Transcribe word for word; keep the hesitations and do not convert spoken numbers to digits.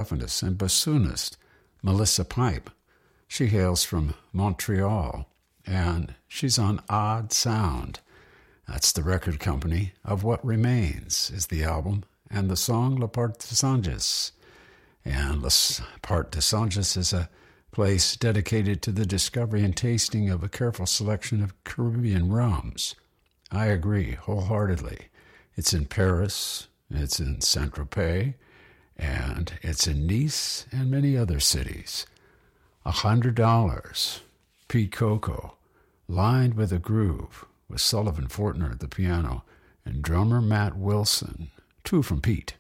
saxophonist and bassoonist Melissa Pipe. She hails from Montreal, and she's on Odd Sound. That's the record company of What Remains is the album, and the song La Part de Songes. And La Part de Songes is a place dedicated to the discovery and tasting of a careful selection of Caribbean rums. I agree wholeheartedly. It's in Paris, it's in Saint-Tropez, and it's in Nice and many other cities. A hundred dollars. Pete Coco, lined with a groove, with Sullivan Fortner at the piano and drummer Matt Wilson. Two from Pete.